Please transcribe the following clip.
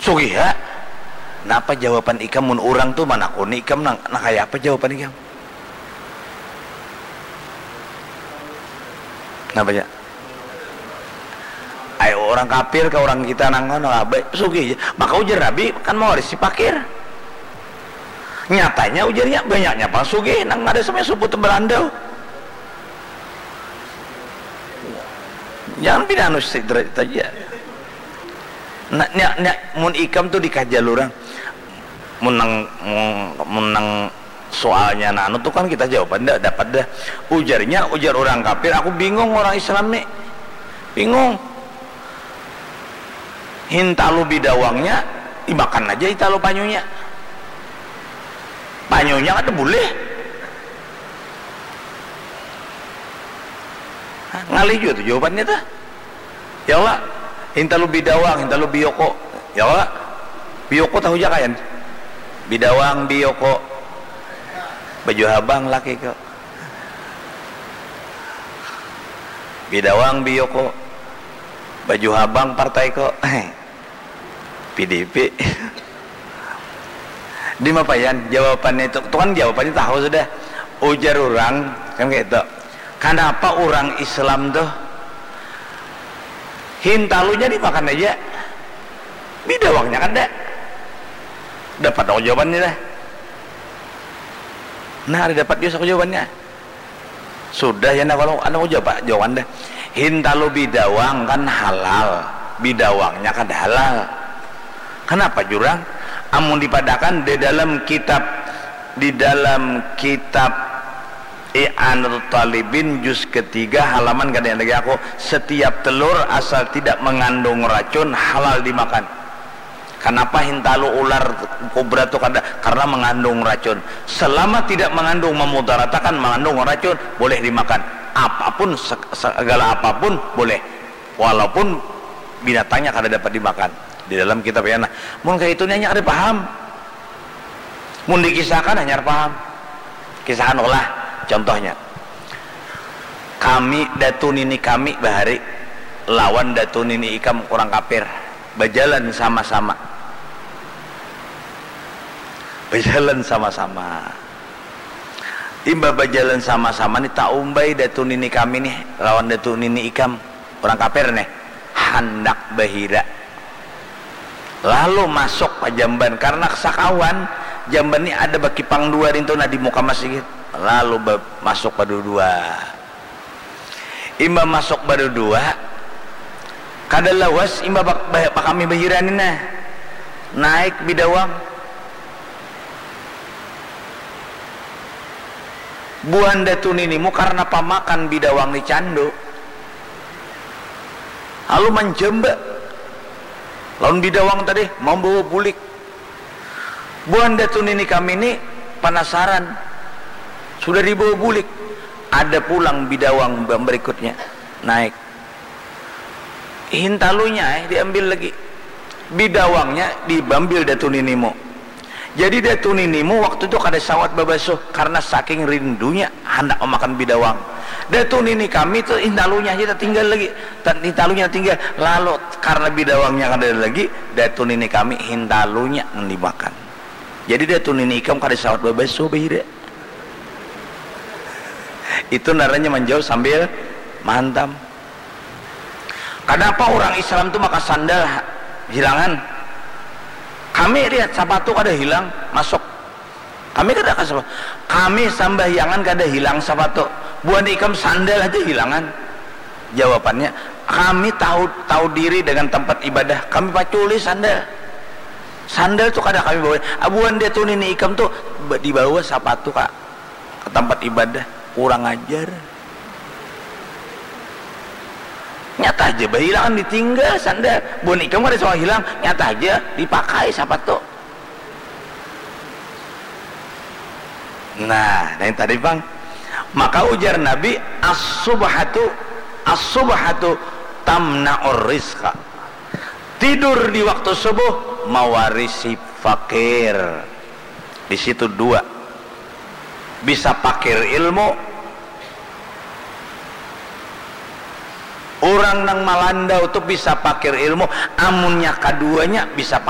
sugih ya. Napa jawaban ikam mun orang tuh mana kun ikam nang kayak apa jawaban ikam? Napa ya? Ayo orang kafir ke orang kita nang ngono abe sugih. Maka ujar Nabi kan mau si pakir. Nyatanya ujarnya banyaknya pas sugih nang ada sampai suku Belanda. Jangan pindah derajat aja. Nak mun ikam tuh dikajar orang. Menang soalnya nanu tuh kan kita jawaban enggak dapat dah. Ujar orang kafir, aku bingung orang Islam nih. Bingung. Hintalu bidawangnya dimakan aja hintalu panyunya. Panyunya ada boleh. Ngalih juga tuh jawabannya tuh. Ya Allah, hintalu bidawang, hintalu biyoko. Ya Allah, biyoko tahu aja kan? Bidawang, biyoko, baju habang laki kok. Bidawang, biyoko, baju habang partai kok. PDP. Di mapayan jawabannya itu kan jawabannya tahu sudah. Ujar orang kan kayak itu. Kenapa orang Islam tuh hintalunya dimakan aja, bidawangnya kan dah dapat tahu jawabannya dah. Nah ada dapat dia jawabannya sudah ya. Nah kalau anda mau jawab jawaban dah, hintalu bidawang kan halal, bidawangnya kan halal. Kenapa jurang? Amun dipadakan di dalam kitab I'anatul Talibin juz ketiga halaman kadang lagi aku, setiap telur asal tidak mengandung racun halal dimakan. Kenapa hintalu ular kobra itu karena mengandung racun. Selama tidak mengandung memudaratakan, mengandung racun boleh dimakan. Apapun segala apapun boleh, walaupun binatangnya kada dapat dimakan. Di dalam kitab ya, nah mun kayak itu hanya ada paham, mun dikisahkan hanya ada paham. Kisahan olah contohnya, kami datun ini kami bahari lawan datun ini ikam orang kafir berjalan sama-sama, imba berjalan sama-sama nih tak umbai datun ini kami nih lawan datun ini ikam orang kafir nih hendak bahira. Lalu masuk Pak Jamban karena sakawan Jamban ini ada baki pang dua rintu di muka masjid. Lalu masuk pada dua. Imba masuk pada dua. Kada lawas imba kami bahiran ini naik bidawang. Buan datun ini mu karena pamakan bidawang di candu. Lalu menjembak. Lawan bidawang tadi mau bawa bulik. Buan datun ini kami ini penasaran, sudah dibawa bulik, ada pulang bidawang berikutnya naik. Hintalunya diambil lagi, bidawangnya diambil datun ini mu. Jadi datun ini mu waktu itu kada sawat babasuh karena saking rindunya hendak memakan bidawang. Datun ini kami tuh hintalunya kita tinggal lagi, hintalunya tinggal. Lalu karena bidawangnya kada ada lagi, datun ini kami hintalunya yang dimakan. Jadi datun ini ikam kada sawat babasuh bahira. Itu naranya menjauh sambil mantam. Kenapa orang Islam tuh maka sandal hilangan? Kami lihat sepatu kada hilang masuk. Kami kada kasih. Kami sambahyangan kada hilang sepatu. Buat ikam sandal aja hilangan. Jawabannya kami tahu diri dengan tempat ibadah. Kami paculi sandal. Sandal tuh kada kami bawa. Abuan dia tuh ini ikam tuh dibawa sepatu kak ke tempat ibadah. Kurang ajar. Nyata aja hilangan ditinggal sandal. Buan ikam kada soal hilang. Nyata aja dipakai sepatu. Nah, yang tadi bang, maka ujar Nabi as-subhatu tamna'ur rizqa. Tidur di waktu subuh mewarisi fakir. Di situ dua, bisa fakir ilmu, orang nang malandau tuh bisa fakir ilmu, amunnya keduanya bisa